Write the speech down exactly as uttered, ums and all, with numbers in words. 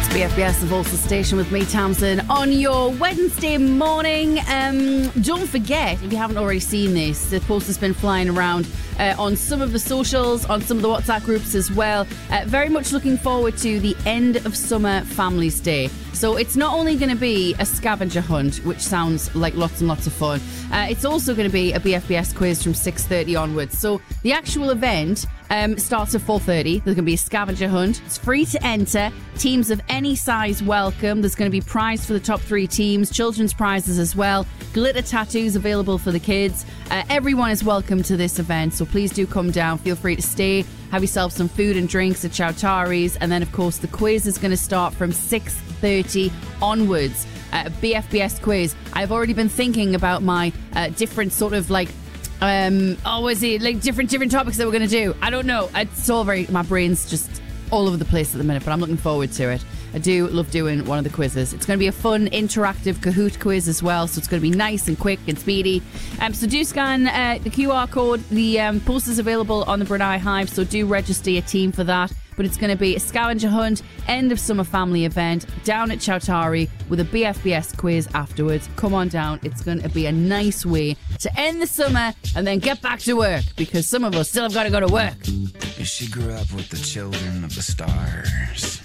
B F B S, the Volsa Station with me, Tamsin, on your Wednesday morning. Um, don't forget, if you haven't already seen this, the post has been flying around uh, on some of the socials, on some of the WhatsApp groups as well. Uh, very much looking forward to the end of summer Families Day. So it's not only going to be a scavenger hunt, which sounds like lots and lots of fun. Uh, it's also going to be a B F B S quiz from six thirty onwards. So the actual event um, starts at four thirty. There's going to be a scavenger hunt. It's free to enter. Teams of any size welcome. There's going to be prize for the top three teams, children's prizes as well, glitter tattoos available for the kids. Uh, everyone is welcome to this event, so please do come down. Feel free to stay, have yourself some food and drinks at Chowtari's, and then of course the quiz is going to start from six thirty onwards. Uh, B F B S quiz. I've already been thinking about my uh, different sort of like um oh is it like different different topics that we're going to do. I don't know, it's all very, my brain's just all over the place at the minute, but I'm looking forward to it. I do love doing one of the quizzes. It's going to be a fun, interactive Kahoot quiz as well, so it's going to be nice and quick and speedy. Um, so do scan uh, the Q R code. The um, post is available on the Brunei Hive, so do register your team for that. But it's going to be a scavenger hunt, end of summer family event down at Chowtari with a B F B S quiz afterwards. Come on down. It's going to be a nice way to end the summer and then get back to work, because some of us still have got to go to work. She grew up with the children of the stars.